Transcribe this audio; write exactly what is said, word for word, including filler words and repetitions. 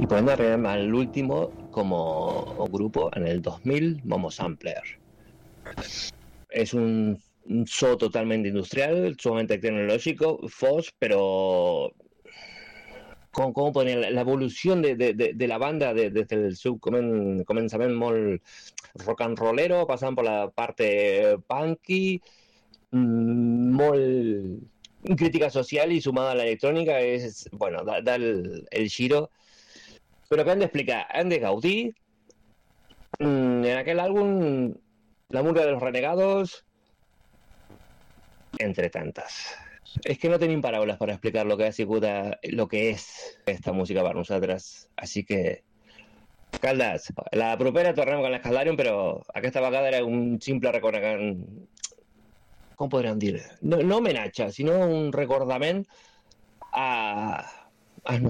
I poi arribem al último como grupo en el dos mil, Momo Sampler. Es un, un show totalmente industrial, sumamente tecnológico, F O S, pero com, com poner la evolución de, de, de, de la banda de, desde el seu comen, començament molt rock and rollero, passant per la parte punky, molt crítica social y sumada a la electrónica, es, bueno, da, da el, el giro. Pero que han de explicar, han de Gaudí, en aquel álbum, La murga de los renegados, entre tantas. Es que no tenim paraules per explicar lo que ha sigut, lo que és esta música per nosaltres. Així que, Caldes, la propera tornem con l'Escaldarium, però aquesta vegada era un simple reconeixement, com podríem dir? No, no homenatge, sinó un recordament a